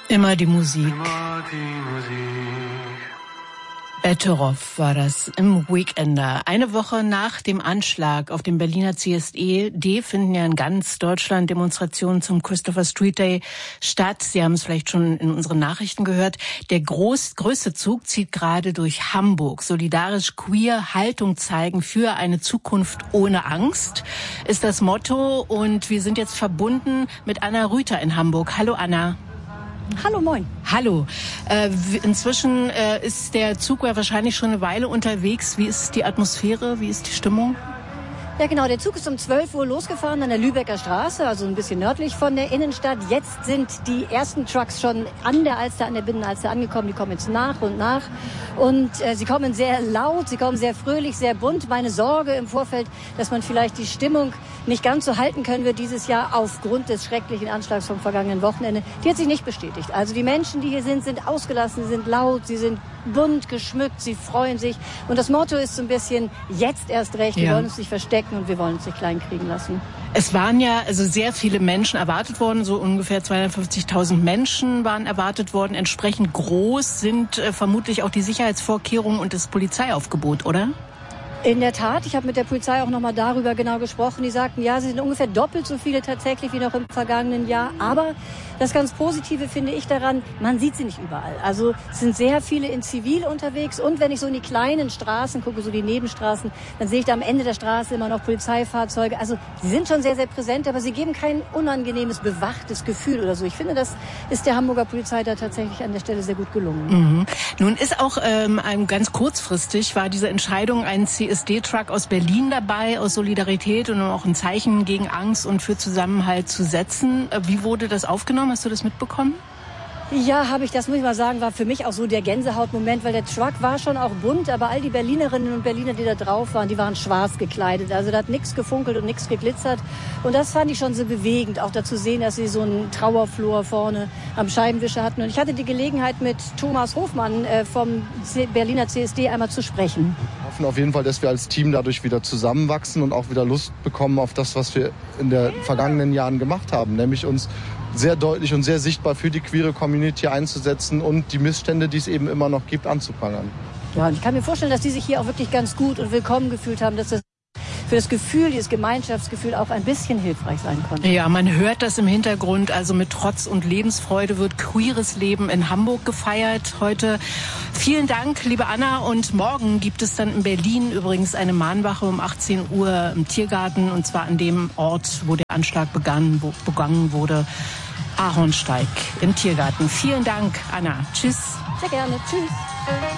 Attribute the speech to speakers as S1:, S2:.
S1: Immer die Musik. Betteroff war das im Weekender. Eine Woche nach dem Anschlag auf dem Berliner CSD finden ja in ganz Deutschland Demonstrationen zum Christopher Street Day statt. Sie haben es vielleicht schon in unseren Nachrichten gehört. Der größte Zug zieht gerade durch Hamburg. Solidarisch queer Haltung zeigen für eine Zukunft ohne Angst ist das Motto. Und wir sind jetzt verbunden mit Anna Rüther in Hamburg. Hallo Anna.
S2: Hallo, moin.
S1: Hallo. Inzwischen ist der Zug ja wahrscheinlich schon eine Weile unterwegs. Wie ist die Atmosphäre? Wie ist die Stimmung?
S2: Ja genau, der Zug ist um 12 Uhr losgefahren an der Lübecker Straße, also ein bisschen nördlich von der Innenstadt. Jetzt sind die ersten Trucks schon an der Alster, an der Binnenalster angekommen. Die kommen jetzt nach und nach. Und sie kommen sehr laut, sie kommen sehr fröhlich, sehr bunt. Meine Sorge im Vorfeld, dass man vielleicht die Stimmung nicht ganz so halten können wird dieses Jahr aufgrund des schrecklichen Anschlags vom vergangenen Wochenende, die hat sich nicht bestätigt. Also die Menschen, die hier sind ausgelassen, sie sind laut, sie sind bunt geschmückt, sie freuen sich. Und das Motto ist so ein bisschen, jetzt erst recht, wir wollen uns nicht verstecken und wir wollen uns nicht klein kriegen lassen.
S1: Es waren ja also sehr viele Menschen erwartet worden, so ungefähr 250.000 Menschen waren erwartet worden. Entsprechend groß sind vermutlich auch die Sicherheitsvorkehrungen und das Polizeiaufgebot, oder?
S2: In der Tat, ich habe mit der Polizei auch nochmal darüber genau gesprochen. Die sagten, ja, sie sind ungefähr doppelt so viele tatsächlich wie noch im vergangenen Jahr. Aber das ganz Positive finde ich daran, man sieht sie nicht überall. Also es sind sehr viele in Zivil unterwegs. Und wenn ich so in die kleinen Straßen gucke, so die Nebenstraßen, dann sehe ich da am Ende der Straße immer noch Polizeifahrzeuge. Also sie sind schon sehr, sehr präsent, aber sie geben kein unangenehmes, bewachtes Gefühl oder so. Ich finde, das ist der Hamburger Polizei da tatsächlich an der Stelle sehr gut gelungen.
S1: Mhm. Nun ist auch ganz kurzfristig war diese Entscheidung, einen CSD-Truck aus Berlin dabei, aus Solidarität und auch ein Zeichen gegen Angst und für Zusammenhalt zu setzen. Wie wurde das aufgenommen? Hast du das mitbekommen?
S2: Ja, habe ich, das muss ich mal sagen, war für mich auch so der Gänsehautmoment, weil der Truck war schon auch bunt, aber all die Berlinerinnen und Berliner, die da drauf waren, die waren schwarz gekleidet. Also da hat nichts gefunkelt und nichts geglitzert. Und das fand ich schon so bewegend, auch dazu sehen, dass sie so einen Trauerflor vorne am Scheibenwischer hatten. Und ich hatte die Gelegenheit, mit Thomas Hofmann vom Berliner CSD einmal zu sprechen.
S3: Wir hoffen auf jeden Fall, dass wir als Team dadurch wieder zusammenwachsen und auch wieder Lust bekommen auf das, was wir in den vergangenen Jahren gemacht haben, nämlich uns sehr deutlich und sehr sichtbar für die queere Community einzusetzen und die Missstände, die es eben immer noch gibt, anzuprangern.
S2: Ja, und ich kann mir vorstellen, dass die sich hier auch wirklich ganz gut und willkommen gefühlt haben, dass das für das Gefühl, dieses Gemeinschaftsgefühl auch ein bisschen hilfreich sein konnte.
S1: Ja, man hört das im Hintergrund. Also mit Trotz und Lebensfreude wird queeres Leben in Hamburg gefeiert heute. Vielen Dank, liebe Anna. Und morgen gibt es dann in Berlin übrigens eine Mahnwache um 18 Uhr im Tiergarten. Und zwar an dem Ort, wo der Anschlag begangen wurde. Ahornsteig im Tiergarten. Vielen Dank, Anna. Tschüss.
S2: Sehr gerne. Tschüss.